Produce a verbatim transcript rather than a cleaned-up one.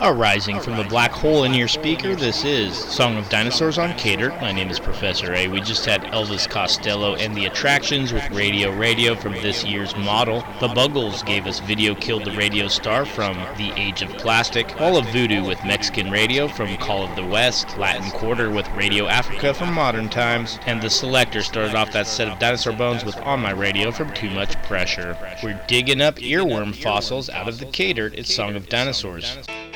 Arising from the black hole in your speaker, this is Song of Dinosaurs on K-Dirt. My name is Professor A. We just had Elvis Costello and the Attractions with Radio Radio from this year's model. The Buggles gave us Video Killed the Radio Star from The Age of Plastic. All of Voodoo with Mexican Radio from Call of the West. Latin Quarter with Radio Africa from Modern Times. And The Selector started off that set of Dinosaur Bones with On My Radio from Too Much Pressure. We're digging up earworm fossils out of the K-Dirt. It's Song of Dinosaurs.